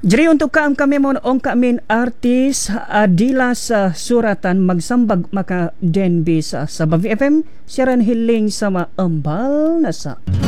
Jiri untuk kaam kami mo ong kamin artis adila sa suratan magsambag maka denbi sa Bavi FM siaran hiling sama ambal nasa.